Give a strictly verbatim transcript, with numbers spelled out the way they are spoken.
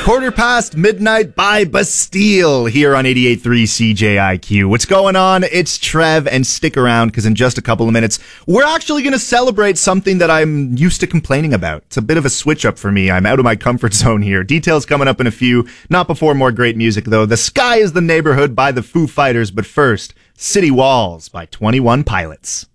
Quarter past midnight by Bastille here on eighty-eight point three C J I Q. What's going on? It's Trev, and stick around because in just a couple of minutes, we're actually going to celebrate something that I'm used to complaining about. It's a bit of a switch up for me. I'm out of my comfort zone here. Details coming up in a few. Not before more great music, though. The Sky is the Neighborhood by the Foo Fighters, but first, City Walls by twenty-one Pilots.